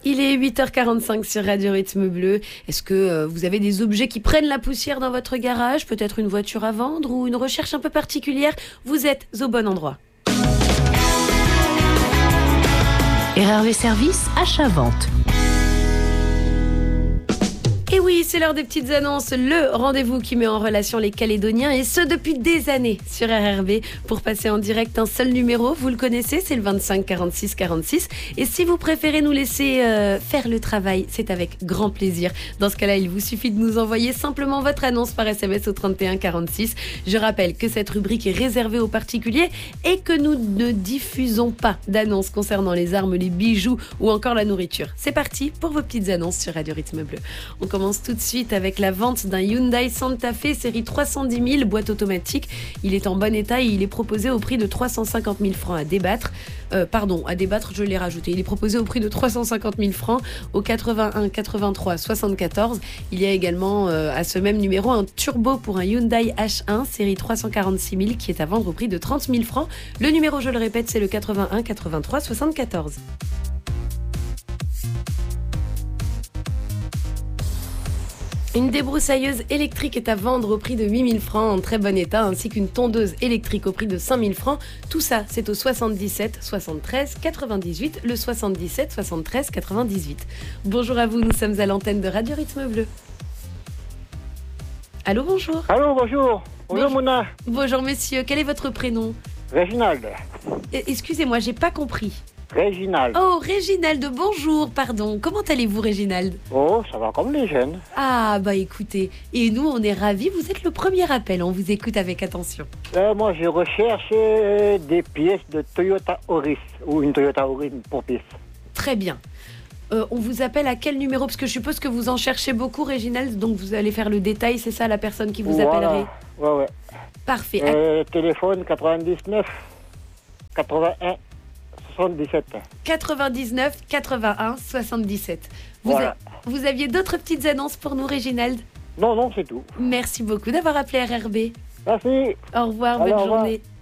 Il est 8h45 sur Radio Rythme Bleu. Est-ce que vous avez des objets qui prennent la poussière dans votre garage? Peut-être une voiture à vendre ou une recherche un peu particulière? Vous êtes au bon endroit. RRV Service achat-vente. Et oui, c'est l'heure des petites annonces, le rendez-vous qui met en relation les Calédoniens et ce depuis des années sur RRV. Pour passer en direct un seul numéro, vous le connaissez, c'est le 25 46 46. Et si vous préférez nous laisser faire le travail, c'est avec grand plaisir. Dans ce cas-là, il vous suffit de nous envoyer simplement votre annonce par SMS au 31 46. Je rappelle que cette rubrique est réservée aux particuliers et que nous ne diffusons pas d'annonces concernant les armes, les bijoux ou encore la nourriture. C'est parti pour vos petites annonces sur Radio Rythme Bleu. On commence tout de suite avec la vente d'un Hyundai Santa Fe série 310 000, boîte automatique. Il est en bon état et il est proposé au prix de 350 000 francs à débattre. À débattre, je l'ai rajouté. Il est proposé au prix de 350 000 francs au 81 83 74. Il y a également à ce même numéro un turbo pour un Hyundai H1 série 346 000 qui est à vendre au prix de 30 000 francs. Le numéro, je le répète, c'est le 81 83 74. Une débroussailleuse électrique est à vendre au prix de 8 000 francs en très bon état, ainsi qu'une tondeuse électrique au prix de 5 000 francs. Tout ça, c'est au 77 73 98, le 77 73 98. Bonjour à vous, nous sommes à l'antenne de Radio Rythme Bleu. Allô, bonjour. Allô, bonjour. Bonjour, Mona. Bonjour, monsieur. Quel est votre prénom? Réginald. Excusez-moi, j'ai pas compris. Réginald. Oh, Réginald, bonjour, pardon. Comment allez-vous, Réginald? Oh, ça va comme les jeunes. Ah, bah écoutez, et nous, on est ravis. Vous êtes le premier appel, on vous écoute avec attention. Moi, je recherche des pièces de Toyota Auris, ou une Toyota Auris pour pièces. Très bien. On vous appelle à quel numéro? Parce que je suppose que vous en cherchez beaucoup, Réginald, donc vous allez faire le détail, c'est ça la personne qui vous appellerait? Ouais. Parfait. Téléphone 99 81 77. 99 81 77. Voilà. Vous aviez d'autres petites annonces pour nous, Réginald? Non, c'est tout. Merci beaucoup d'avoir appelé RRB. Merci. Au revoir, bonne journée.